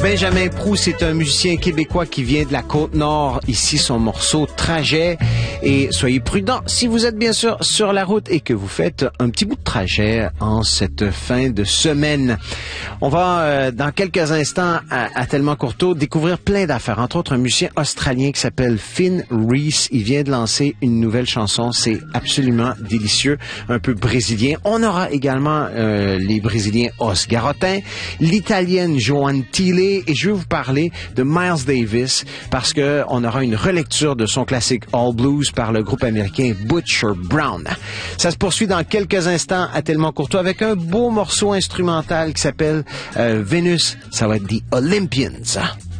Benjamin Proust, c'est un musicien québécois qui vient de la Côte-Nord. Ici, son morceau Trajet. Et soyez prudents si vous êtes bien sûr sur la route et que vous faites un petit bout de trajet en cette fin de semaine. On va, dans quelques instants, à Tellement Courteau, découvrir plein d'affaires. Entre autres, un musicien australien qui s'appelle Finn Reese. Il vient de lancer une nouvelle chanson. C'est absolument délicieux. Un peu brésilien. On aura également les Brésiliens Os Garotin, l'Italienne Joanne Thiele, et je vais vous parler de Miles Davis parce que on aura une relecture de son classique All Blues par le groupe américain Butcher Brown. Ça se poursuit dans quelques instants à Tellement Courtois avec un beau morceau instrumental qui s'appelle Venus. Ça va être The Olympians.